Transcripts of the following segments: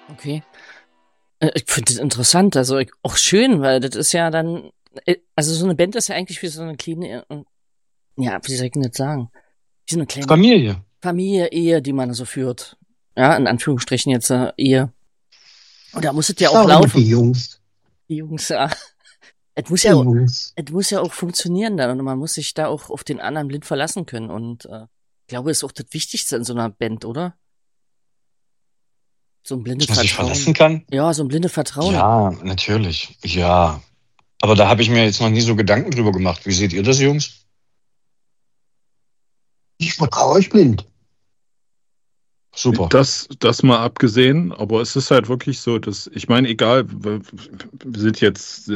Okay. Ich finde das interessant, also auch schön, weil das ist ja dann, also so eine Band ist ja eigentlich wie so eine kleine, ja, wie soll ich denn das sagen? Wie so eine kleine Familie. Familie, Ehe, die man so führt. Ja, in Anführungsstrichen jetzt Ehe. Und da muss es ja auch Schau immer laufen. die Jungs. Die Jungs, ja. Es muss Die ja, Jungs. es muss ja auch funktionieren dann und man muss sich da auch auf den anderen blind verlassen können. Und ich glaube, das ist auch das Wichtigste in so einer Band, oder? So ein blindes Dass man sich Vertrauen. verlassen kann? Ja, so ein blindes Vertrauen. Ja, natürlich. Ja. Aber da habe ich mir jetzt noch nie so Gedanken drüber gemacht. Wie seht ihr das, Jungs? Ich vertraue euch blind. Super. Das mal abgesehen, aber es ist halt wirklich so, dass, ich meine, egal, wir sind jetzt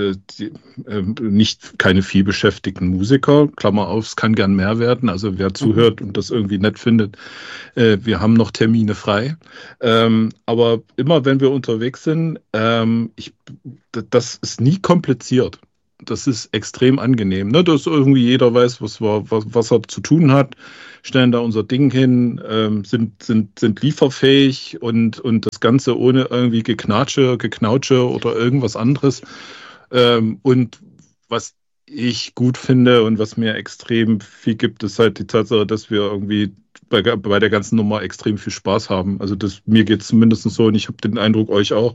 nicht keine viel beschäftigten Musiker, Klammer auf, es kann gern mehr werden, also wer zuhört und das irgendwie nett findet, wir haben noch Termine frei. Aber immer wenn wir unterwegs sind, das ist nie kompliziert. Das ist extrem angenehm, ne? Dass irgendwie jeder weiß, was er zu tun hat, stellen da unser Ding hin, sind lieferfähig und das Ganze ohne irgendwie Geknautsche oder irgendwas anderes. Und was ich gut finde und was mir extrem viel gibt, ist halt die Tatsache, dass wir irgendwie bei der ganzen Nummer extrem viel Spaß haben. Also mir geht es zumindest so und ich habe den Eindruck, euch auch.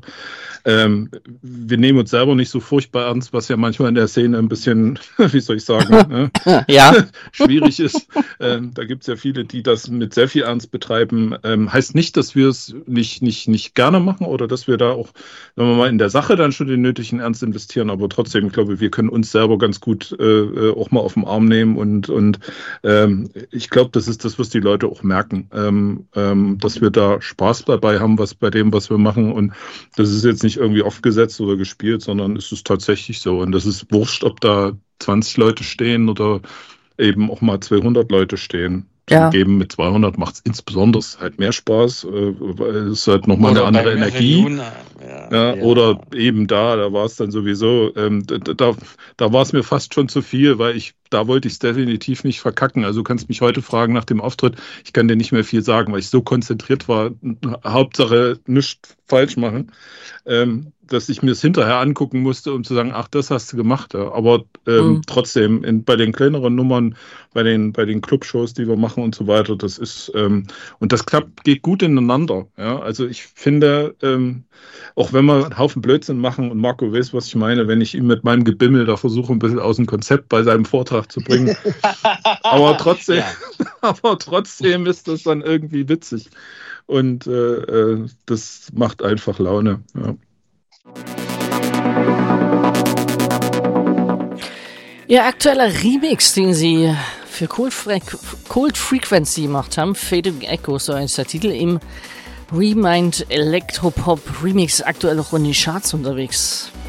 Wir nehmen uns selber nicht so furchtbar ernst, was ja manchmal in der Szene ein bisschen, wie soll ich sagen, Ja. schwierig ist. Da gibt es ja viele, die das mit sehr viel Ernst betreiben. Heißt nicht, dass wir es nicht gerne machen oder dass wir da auch, sagen wir mal, in der Sache dann schon den nötigen Ernst investieren, aber trotzdem, ich glaube, wir können uns selber ganz gut auch mal auf den Arm nehmen und ich glaube, das ist das, was die Leute auch merken, dass wir da Spaß dabei haben, bei dem, was wir machen und das ist jetzt nicht irgendwie aufgesetzt oder gespielt, sondern es ist tatsächlich so und das ist wurscht, ob da 20 Leute stehen oder eben auch mal 200 Leute stehen. Ja. Zugegeben, mit 200 macht es insbesondere halt mehr Spaß, weil es halt nochmal eine andere Energie. Ja, oder eben da war es dann sowieso, da war es mir fast schon zu viel, weil da wollte ich es definitiv nicht verkacken. Also du kannst mich heute fragen nach dem Auftritt, ich kann dir nicht mehr viel sagen, weil ich so konzentriert war, Hauptsache nichts falsch machen, dass ich mir es hinterher angucken musste, um zu sagen, ach, das hast du gemacht. Ja. Aber trotzdem, bei den kleineren Nummern, bei den Clubshows, die wir machen und so weiter, das ist, und das geht gut ineinander. Ja. Also ich finde, auch wenn wir einen Haufen Blödsinn machen, und Marco weiß, was ich meine, wenn ich ihm mit meinem Gebimmel da versuche, ein bisschen aus dem Konzept bei seinem Vortrag zu bringen. aber trotzdem ist das dann irgendwie witzig. Und das macht einfach Laune. Ja. Ihr aktueller Remix, den sie für Cold Frequency gemacht haben, Fading Echo, so ist der Titel, im Remind Electropop Remix, aktuell auch in den Charts unterwegs.